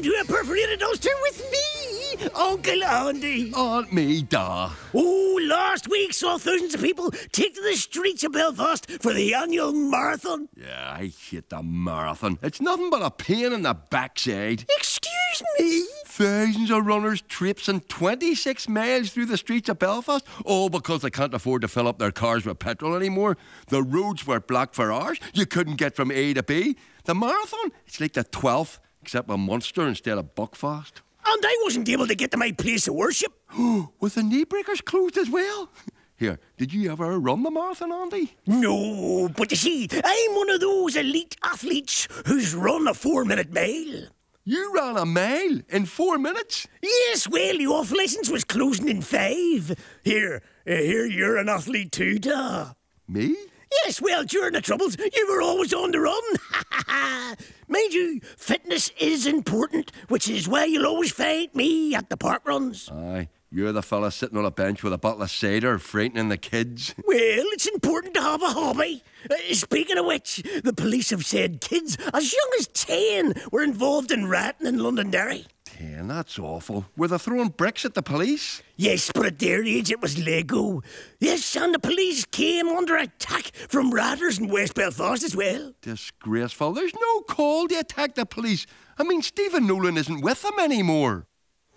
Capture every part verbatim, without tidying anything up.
to a perforated ulster with me, Uncle Andy. Aunt me, da. Oh, last week saw thousands of people take to the streets of Belfast for the annual marathon. Yeah, I hate the marathon. It's nothing but a pain in the backside. Excuse me? Thousands of runners traipsing twenty-six miles through the streets of Belfast, all because they can't afford to fill up their cars with petrol anymore. The roads were blocked for hours. You couldn't get from A to B. The marathon, it's like the twelfth, except with Munster instead of Buckfast. And I wasn't able to get to my place of worship. With the knee breakers closed as well? Here, did you ever run the marathon, Andy? No, but you see, I'm one of those elite athletes who's run a four-minute mile. You ran a mile in four minutes? Yes, well, the off licence was closing in five. Here, uh, here, you're an athlete too, da. Me? Yes, well, during the Troubles, you were always on the run. Mind you, fitness is important, which is why you'll always find me at the park runs. Aye, you're the fella sitting on a bench with a bottle of cider, frightening the kids. Well, it's important to have a hobby. Uh, speaking of which, the police have said kids as young as ten were involved in rioting in Londonderry. Ten, that's awful. Were they throwing bricks at the police? Yes, but at their age it was Lego. Yes, and the police came under attack from rioters in West Belfast as well. Disgraceful. There's no call to attack the police. I mean, Stephen Nolan isn't with them anymore.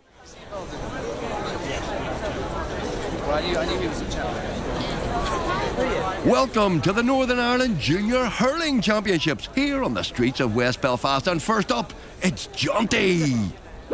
Welcome to the Northern Ireland Junior Hurling Championships here on the streets of West Belfast. And first up, it's Jaunty.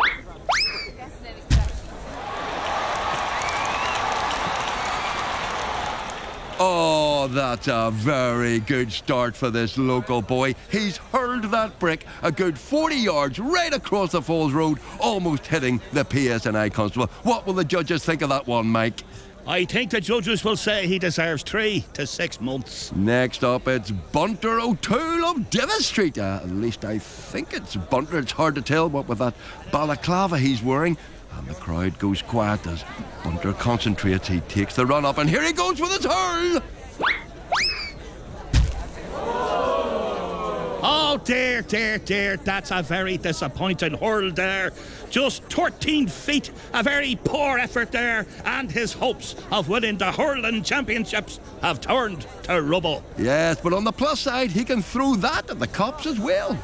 Oh, that's a very good start for this local boy. He's hurled that brick a good forty yards right across the Falls Road, almost hitting the P S N I constable. What will the judges think of that one, Mike? I think the judges will say he deserves three to six months. Next up, it's Bunter O'Toole of Divis Street. Uh, at least I think it's Bunter. It's hard to tell what with that balaclava he's wearing. And the crowd goes quiet as Bunter concentrates. He takes the run up, and here he goes with his hurl. Oh dear, dear, dear, that's a very disappointing hurl there. Just thirteen feet, a very poor effort there, and his hopes of winning the hurling championships have turned to rubble. Yes, but on the plus side, he can throw that at the cops as well.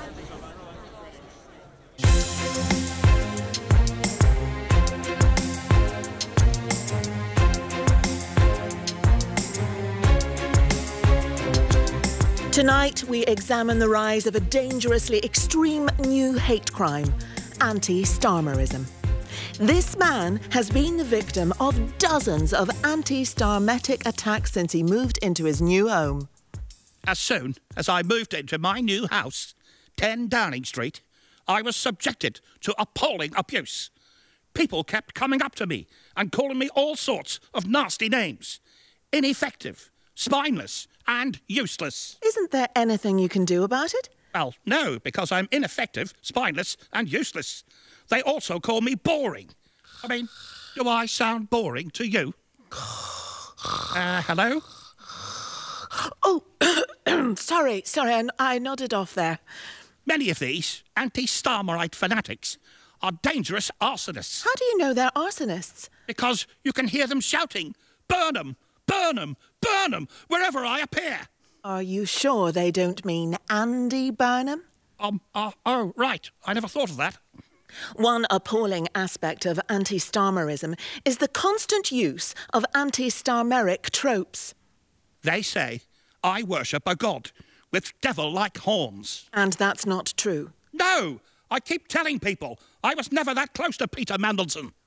Tonight, we examine the rise of a dangerously extreme new hate crime, anti-Starmerism. This man has been the victim of dozens of anti-Starmetic attacks since he moved into his new home. As soon as I moved into my new house, ten Downing Street, I was subjected to appalling abuse. People kept coming up to me and calling me all sorts of nasty names. Ineffective, spineless, and useless. Isn't there anything you can do about it? Well, no, because I'm ineffective, spineless, and useless. They also call me boring. I mean, do I sound boring to you? Uh, hello? Oh, sorry, sorry, I, I nodded off there. Many of these anti-Starmerite fanatics are dangerous arsonists. How do you know they're arsonists? Because you can hear them shouting, burn 'em, burn 'em, burn 'em, wherever I appear. Are you sure they don't mean Andy Burnham? Um, uh, oh, right. I never thought of that. One appalling aspect of anti-Starmerism is the constant use of anti-Starmeric tropes. They say I worship a god with devil-like horns. And that's not true. No! I keep telling people I was never that close to Peter Mandelson.